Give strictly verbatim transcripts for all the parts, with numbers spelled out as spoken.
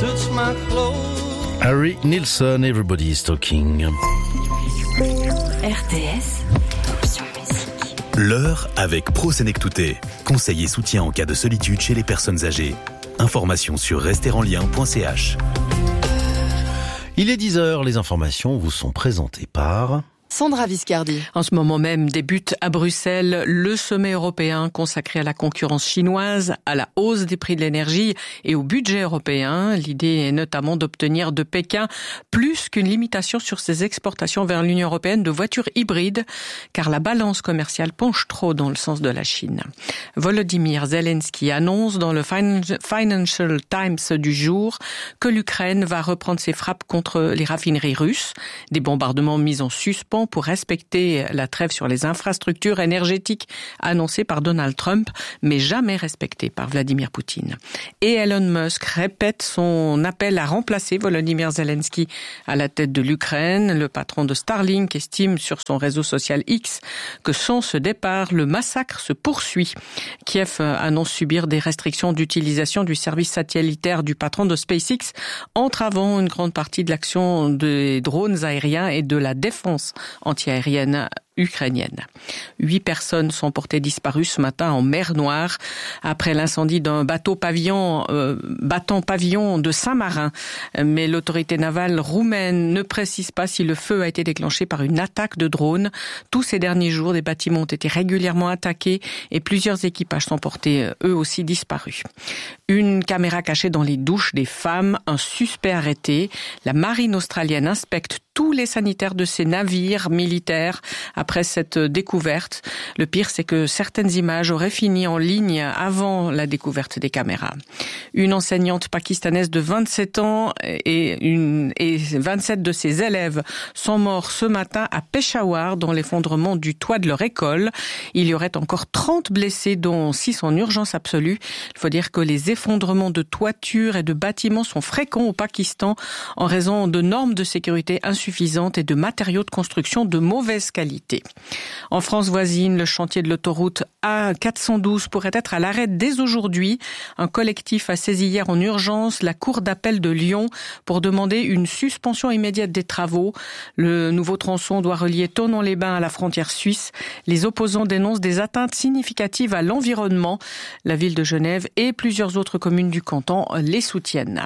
suits my clothes. Harry Nilsson, Everybody is Talking. R T S, option musique. L'heure avec ProSenectouté. Conseil et soutien en cas de solitude chez les personnes âgées. Informations sur rester en lien point c h. Il est dix heures, les informations vous sont présentées par... Sandra Viscardi. En ce moment même débute à Bruxelles le sommet européen consacré à la concurrence chinoise, à la hausse des prix de l'énergie et au budget européen. L'idée est notamment d'obtenir de Pékin plus qu'une limitation sur ses exportations vers l'Union européenne de voitures hybrides, car la balance commerciale penche trop dans le sens de la Chine. Volodymyr Zelensky annonce dans le Financial Times du jour que l'Ukraine va reprendre ses frappes contre les raffineries russes, des bombardements mis en suspens pour respecter la trêve sur les infrastructures énergétiques annoncée par Donald Trump, mais jamais respectée par Vladimir Poutine. Et Elon Musk répète son appel à remplacer Volodymyr Zelensky à la tête de l'Ukraine. Le patron de Starlink estime sur son réseau social X que sans ce départ, le massacre se poursuit. Kiev annonce subir des restrictions d'utilisation du service satellitaire du patron de SpaceX, entravant une grande partie de l'action des drones aériens et de la défense antiaérienne ukrainienne. Huit personnes sont portées disparues ce matin en mer Noire après l'incendie d'un bateau pavillon, euh, battant pavillon de Saint-Marin. Mais l'autorité navale roumaine ne précise pas si le feu a été déclenché par une attaque de drone. Tous ces derniers jours, des bâtiments ont été régulièrement attaqués et plusieurs équipages sont portés eux aussi disparus. Une caméra cachée dans les douches des femmes, un suspect arrêté. La marine australienne inspecte tous les sanitaires de ses navires militaires après cette découverte. Le pire, c'est que certaines images auraient fini en ligne avant la découverte des caméras. Une enseignante pakistanaise de vingt-sept ans et, une, et vingt-sept de ses élèves sont morts ce matin à Peshawar dans l'effondrement du toit de leur école. Il y aurait encore trente blessés, dont six en urgence absolue. Il faut dire que les effondrements de toitures et de bâtiments sont fréquents au Pakistan en raison de normes de sécurité insuffisantes et de matériaux de construction de mauvaise qualité. En France voisine, le chantier de l'autoroute A quatre cent douze pourrait être à l'arrêt dès aujourd'hui. Un collectif a saisi hier en urgence la cour d'appel de Lyon pour demander une suspension immédiate des travaux. Le nouveau tronçon doit relier Thonon-les-Bains à la frontière suisse. Les opposants dénoncent des atteintes significatives à l'environnement. La ville de Genève et plusieurs autres communes du canton les soutiennent.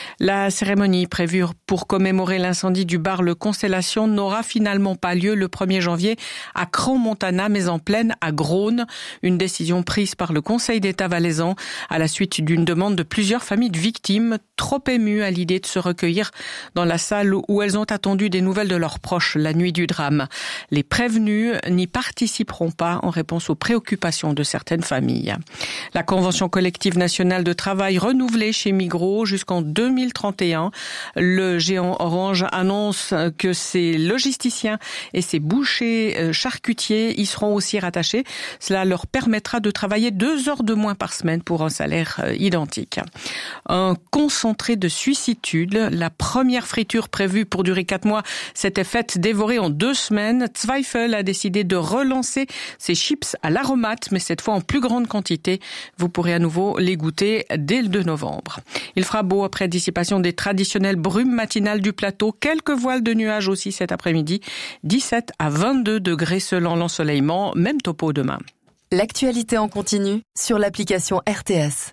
La cérémonie prévue pour commémorer l'incendie du bar Le Constellation n'aura finalement pas lieu le premier janvier à Crans-Montana, mais en plaine à Grosne. Une décision prise par le Conseil d'État valaisan à la suite d'une demande de plusieurs familles de victimes, trop émues à l'idée de se recueillir dans la salle où elles ont attendu des nouvelles de leurs proches la nuit du drame. Les prévenus n'y participeront pas en réponse aux préoccupations de certaines familles. La Convention collective nationale de travail renouvelée chez Migros jusqu'en deux mille trente et un. Le géant Orange annonce que ses logisticiens et ses bouchers charcutiers y seront aussi rattachés. Cela leur permettra de travailler deux heures de moins par semaine pour un salaire identique. Un concentré de suissitude. La première friture prévue pour durer quatre mois s'était faite dévorer en deux semaines. Zweifel a décidé de relancer ses chips à l'aromate, mais cette fois en plus grande quantité. Vous pourrez à nouveau les goûter dès le deux novembre. Il fera beau après dissipation des traditionnelles brumes matinales du plateau. Quelques voiles de nuages aussi cet après-midi. dix-sept à vingt-deux degrés selon l'ensoleillement. Même topo demain. L'actualité en continu sur l'application R T S.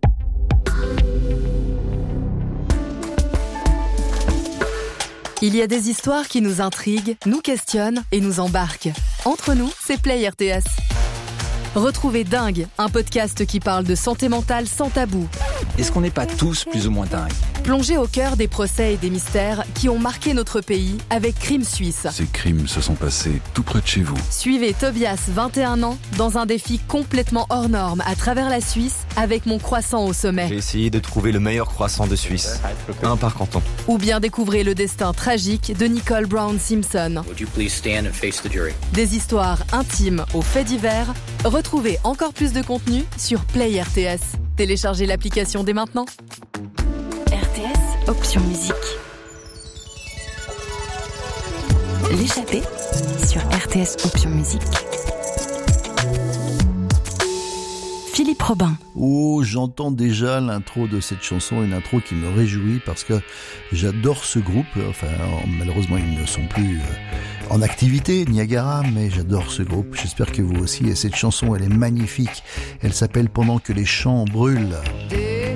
Il y a des histoires qui nous intriguent, nous questionnent et nous embarquent. Entre nous, c'est Play R T S. Retrouvez Dingue, un podcast qui parle de santé mentale sans tabou. Est-ce qu'on n'est pas tous plus ou moins dingues ? Plongez au cœur des procès et des mystères qui ont marqué notre pays avec Crime Suisse. Ces crimes se sont passés tout près de chez vous. Suivez Tobias, vingt et un ans, dans un défi complètement hors norme à travers la Suisse avec mon croissant au sommet. J'ai essayé de trouver le meilleur croissant de Suisse, un par canton. Ou bien découvrez le destin tragique de Nicole Brown Simpson. Would you please stand and face the jury? Des histoires intimes aux faits divers. Retrouvez encore plus de contenu sur Play R T S. Téléchargez l'application dès maintenant. R T S, option musique. L'échappée sur R T S, option musique. Philippe Robin. Oh, j'entends déjà l'intro de cette chanson, une intro qui me réjouit parce que j'adore ce groupe. Enfin, malheureusement, ils ne sont plus en activité, Niagara, mais j'adore ce groupe. J'espère que vous aussi. Et cette chanson, elle est magnifique. Elle s'appelle Pendant que les champs brûlent.